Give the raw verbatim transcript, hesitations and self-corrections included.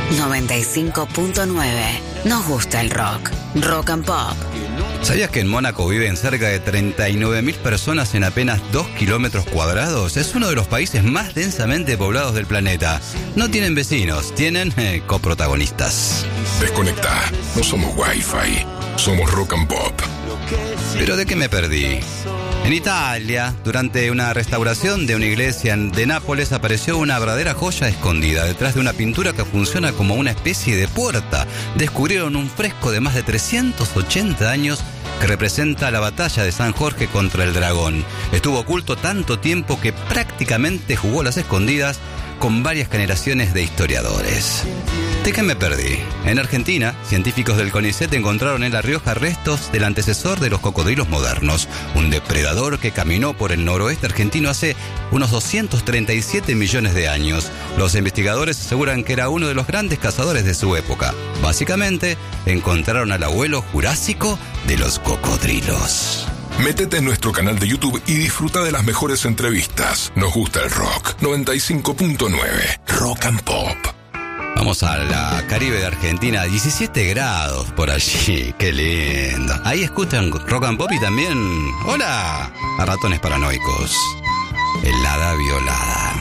noventa y cinco punto nueve. Nos gusta el rock. Rock and Pop. ¿Sabías que en Mónaco viven cerca de treinta y nueve mil personas en apenas dos kilómetros cuadrados? Es uno de los países más densamente poblados del planeta. No tienen vecinos, tienen eh, coprotagonistas. Desconecta. No somos Wi-Fi. Somos Rock and Pop. ¿Pero de qué me perdí? En Italia, durante una restauración de una iglesia de Nápoles, apareció una verdadera joya escondida detrás de una pintura que funciona como una especie de puerta. Descubrieron un fresco de más de trescientos ochenta años que representa la batalla de San Jorge contra el dragón. Estuvo oculto tanto tiempo que prácticamente jugó las escondidas con varias generaciones de historiadores. ¿De qué me perdí? En Argentina, científicos del CONICET encontraron en La Rioja restos del antecesor de los cocodrilos modernos, un depredador que caminó por el noroeste argentino hace unos doscientos treinta y siete millones de años. Los investigadores aseguran que era uno de los grandes cazadores de su época. Básicamente, encontraron al abuelo jurásico de los cocodrilos. Métete en nuestro canal de YouTube y disfruta de las mejores entrevistas. Nos gusta el rock. noventa y cinco punto nueve. Rock and Pop. Vamos a la Caribe de Argentina, diecisiete grados por allí, qué lindo. Ahí escuchan Rock and Pop y también, hola, a Ratones Paranoicos, Helada Violada.